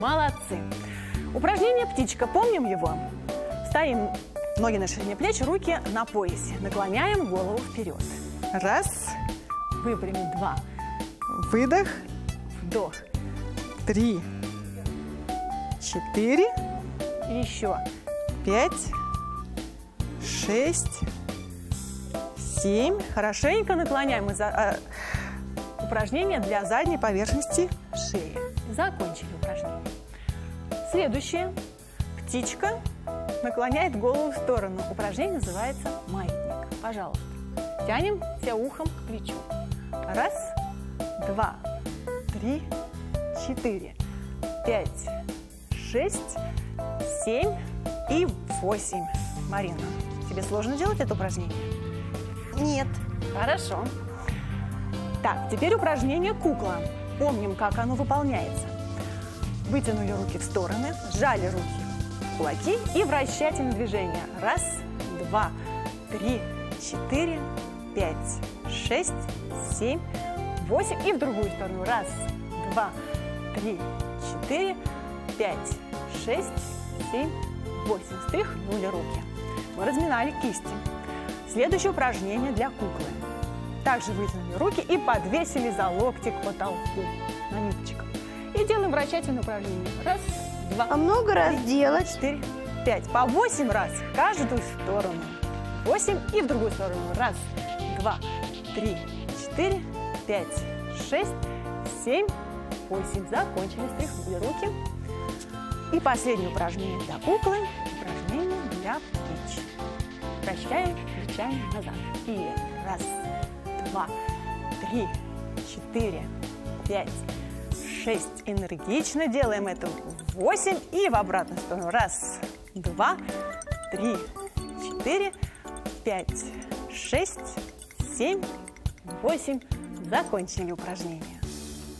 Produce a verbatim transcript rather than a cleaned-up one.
Молодцы! Упражнение «Птичка». Помним его? Стоим, ноги на ширине плеч, руки на поясе. Наклоняем голову вперед. Раз. Выпрямим. Два. Выдох. Вдох. Три. Четыре. Еще. Пять. Шесть. Семь. Хорошенько наклоняем. Э, упражнение для задней поверхности шеи. Закончили упражнение. Следующее. Птичка наклоняет голову в сторону. Упражнение называется маятник. Пожалуйста. Тянем себя ухом к плечу. Раз, два, три, четыре, пять, шесть, семь и восемь. Марина, тебе сложно делать это упражнение? Нет. Хорошо. Так, теперь упражнение «Кукла». Помним, как оно выполняется. Вытянули руки в стороны, сжали руки в кулаки и вращательное движение. Раз, два, три, четыре, пять, шесть, семь, восемь. И в другую сторону. Раз, два, три, четыре, пять, шесть, семь, восемь. Стряхнули руки. Мы разминали кисти. Следующее упражнение для куклы. Также вытянули руки и подвесили за локти к потолку на ниточках. И делаем вращательное упражнение. Раз, два, А много раз три, делать? четыре, пять. По восемь раз в каждую сторону. Восемь и в другую сторону. Раз, два, три, четыре, пять, шесть, семь, восемь. Закончили, стряхнули руки. И последнее упражнение для куклы. Упражнение для плеч. Вращаем плечами назад. И раз, два, три, четыре, пять, шесть. Энергично делаем это. Восемь. И в обратную сторону. Раз, два, три, четыре, пять, шесть, семь, восемь. Закончили упражнение.